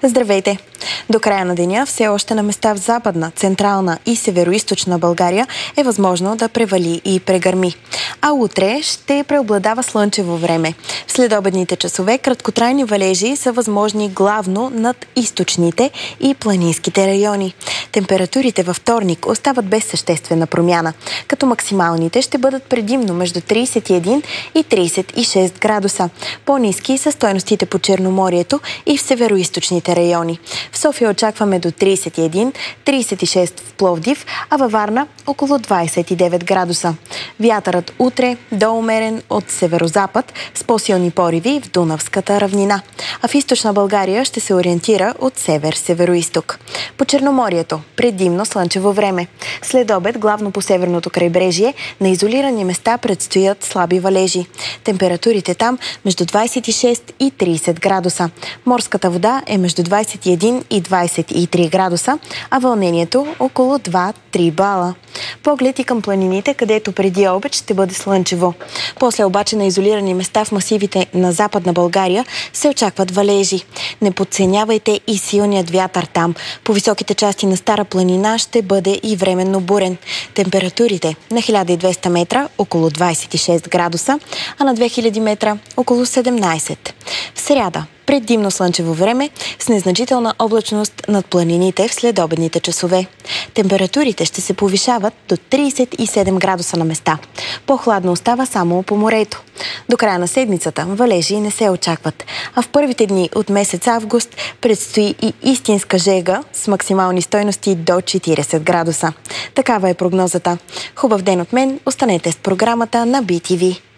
Здравейте! До края на деня все още на места в Западна, Централна и Североизточна България е възможно да превали и прегърми. А утре ще преобладава слънчево време. В следобедните часове краткотрайни валежи са възможни главно над източните и планинските райони. Температурите във вторник остават без съществена промяна, като максималните ще бъдат предимно между 31 и 36 градуса. По-ниски са стойностите по Черноморието и в североизточните райони. В София очакваме до 31-36 в Пловдив, а във Варна около 29 градуса. Вятърът утре до умерен от северозапад с по-силни пориви в Дунавската равнина. А в източна България ще се ориентира от север-североизток. По Черноморието предимно слънчево време. След обед главно по северното крайбрежие на изолирани места предстоят слаби валежи. Температурите там между 26 и 30 градуса. Морската вода е между 21 и 23 градуса, а вълнението около 2-3 бала. Поглед и към планините, където преди обед ще бъде слънчево. После обаче на изолирани места в масивите на Западна България се очакват валежи. Не подценявайте и силният вятър там. По високите части на Стара планина ще бъде и временно бурен. Температурите на 1200 метра около 26 градуса, а на 2000 метра около 17. В сряда предимно слънчево време с незначителна облачност над планините в следобедните часове. Температурите ще се повишават до 37 градуса на места. По-хладно остава само по морето. До края на седмицата валежи не се очакват, а в първите дни от месец август предстои и истинска жега с максимални стойности до 40 градуса. Такава е прогнозата. Хубав ден от мен, останете с програмата на BTV.